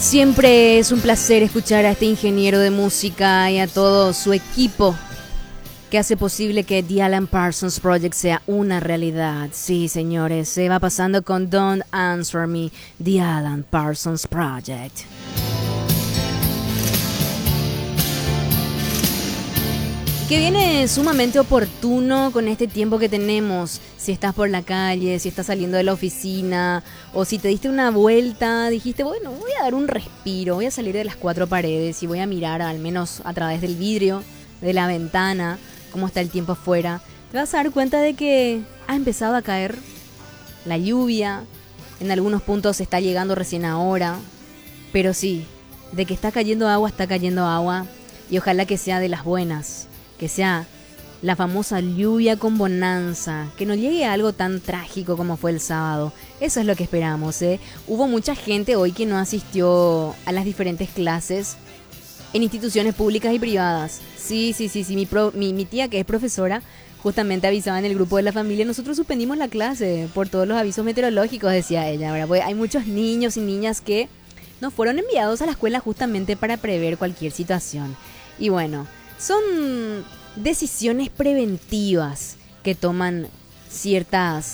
Siempre es un placer escuchar a este ingeniero de música y a todo su equipo que hace posible que The Alan Parsons Project sea una realidad. Sí, señores, se va pasando con Don't Answer Me, The Alan Parsons Project. Que viene sumamente oportuno con este tiempo que tenemos. Si estás por la calle, si estás saliendo de la oficina, o si te diste una vuelta, dijiste, bueno, voy a dar un respiro, voy a salir de las cuatro paredes y voy a mirar al menos a través del vidrio, de la ventana, cómo está el tiempo afuera. Te vas a dar cuenta de que ha empezado a caer la lluvia, en algunos puntos está llegando recién ahora, pero sí, de que está cayendo agua, y ojalá que sea de las buenas. Que sea la famosa lluvia con bonanza, que no llegue a algo tan trágico como fue el sábado. Eso es lo que esperamos, ¿eh? Hubo mucha gente hoy que no asistió a las diferentes clases en instituciones públicas y privadas. Sí. Mi tía, que es profesora, justamente avisaba en el grupo de la familia, nosotros suspendimos la clase por todos los avisos meteorológicos, decía ella, ¿verdad? Porque hay muchos niños y niñas que no fueron enviados a la escuela justamente para prever cualquier situación. Y bueno, son decisiones preventivas que toman ciertas